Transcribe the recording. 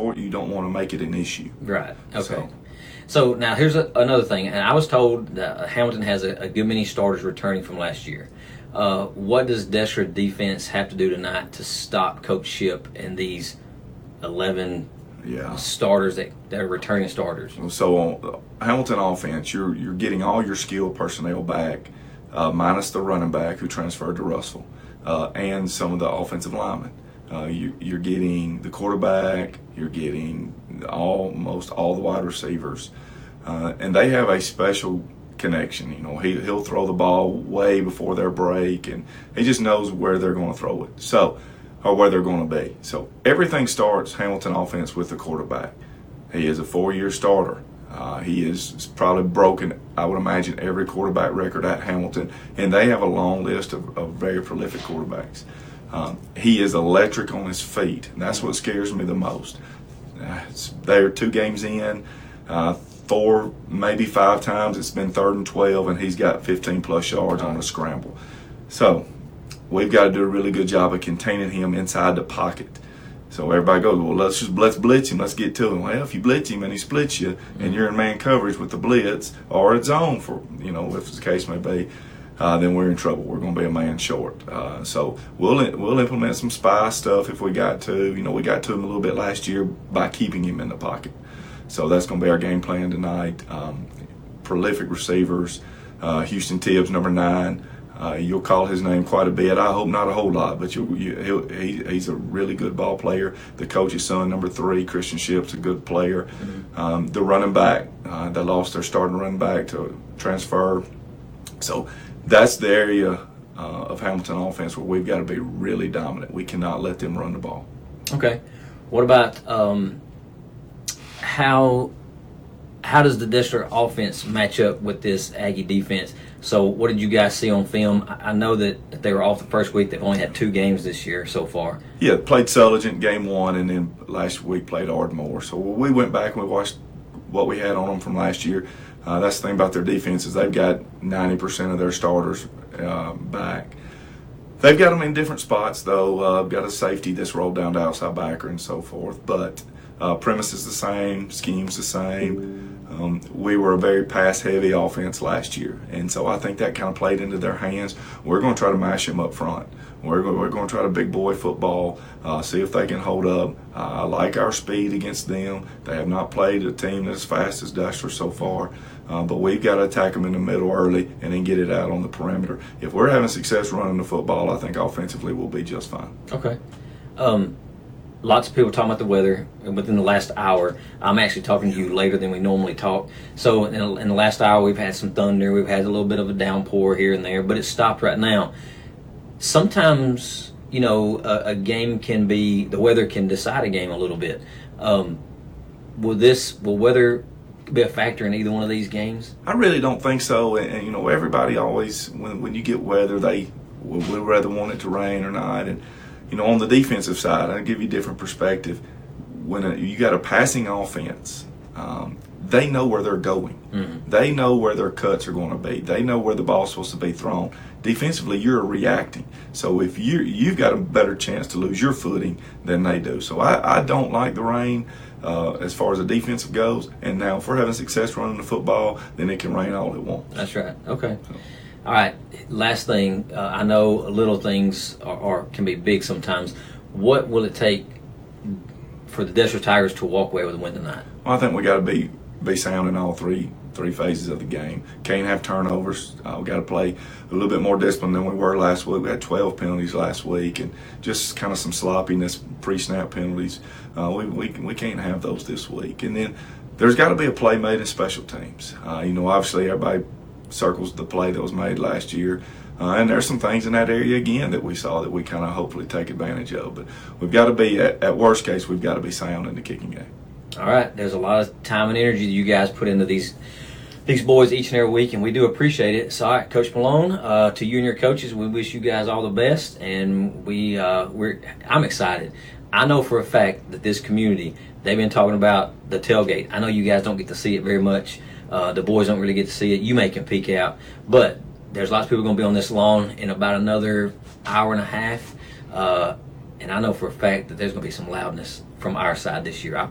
for it, you don't want to make it an issue. Right. Okay. So now here's another thing, and I was told that Hamilton has a good many starters returning from last year. What does Destra defense have to do tonight to stop Coach Shipp and these 11 starters that are returning starters? So on Hamilton offense, you're getting all your skilled personnel back, minus the running back who transferred to Russell, and some of the offensive linemen. You're getting the quarterback, you're getting almost all the wide receivers, and they have a special connection. You know, he'll throw the ball way before their break, and he just knows where they're going to throw it. So, or where they're going to be. So everything starts Hamilton offense with the quarterback. He is a 4-year starter. He is probably broken, I would imagine, every quarterback record at Hamilton, and they have a long list of very prolific quarterbacks. He is electric on his feet, and that's what scares me the most. They're 2 games in, 4, maybe 5 times it's been 3rd and 12, and he's got 15-plus yards on a scramble. So we've got to do a really good job of containing him inside the pocket. So everybody goes, well, let's blitz him. Let's get to him. Well, if you blitz him and he splits you, and you're in man coverage with the blitz or a zone, for if the case may be, then we're in trouble. We're going to be a man short. So we'll implement some spy stuff if we got to. We got to him a little bit last year by keeping him in the pocket. So that's going to be our game plan tonight. Prolific receivers. Houston Tibbs, number 9. You'll call his name quite a bit. I hope not a whole lot, but he's a really good ball player. The coach's son, number 3, Christian Shipp's a good player. The running back, they lost their starting running back to transfer. So that's the area of Hamilton offense where we've got to be really dominant. We cannot let them run the ball. Okay. What about how does the Destra offense match up with this Aggie defense? So what did you guys see on film? I know that they were off the first week. They've only had 2 games this year so far. Yeah, played Sulligent game 1, and then last week played Ardmore. So we went back and we watched what we had on them from last year. That's the thing about their defense is they've got 90% of their starters back. They've got them in different spots, though. Got a safety that's rolled down to outside backer and so forth. But premise is the same, scheme's the same. We were a very pass-heavy offense last year, and so I think that kind of played into their hands. We're going to try to mash them up front. We're going to try to big boy football, see if they can hold up. I like our speed against them. They have not played a team that's as fast as Destra so far, but we've got to attack them in the middle early and then get it out on the perimeter. If we're having success running the football, I think offensively we'll be just fine. Okay. Lots of people talking about the weather within the last hour. I'm actually talking to you later than we normally talk. So in the last hour, we've had some thunder. We've had a little bit of a downpour here and there, but it's stopped right now. Sometimes, a game can be, the weather can decide a game a little bit. Will weather be a factor in either one of these games? I really don't think so. And everybody always, when you get weather, they would rather want it to rain or not. And on the defensive side, I'll give you a different perspective. When you got a passing offense, they know where they're going. Mm-hmm. They know where their cuts are going to be. They know where the ball's supposed to be thrown. Defensively, you're reacting. So if you've got a better chance to lose your footing than they do. So I don't like the rain as far as the defensive goes. And now if we're having success running the football, then it can rain all it wants. That's right. Okay. All right, last thing. I know little things can be big sometimes. What will it take for the Destra Tigers to walk away with a win tonight? Well, I think we got to be sound in all three phases of the game. Can't have turnovers. We got to play a little bit more discipline than we were last week. We had 12 penalties last week, and just kind of some sloppiness, pre-snap penalties. We can't have those this week. And then there's got to be a play made in special teams. Obviously everybody circles the play that was made last year. And there's some things in that area, again, that we saw that we kind of hopefully take advantage of. But we've got to be, at worst case, we've got to be sound in the kicking game. All right. There's a lot of time and energy that you guys put into these boys each and every week, and we do appreciate it. So, all right, Coach Malone, to you and your coaches, we wish you guys all the best, and I'm excited. I know for a fact that this community, they've been talking about the tailgate. I know you guys don't get to see it very much. The boys don't really get to see it. You may can peek out, but there's lots of people going to be on this lawn in about another hour and a half, and I know for a fact that there's going to be some loudness from our side this year.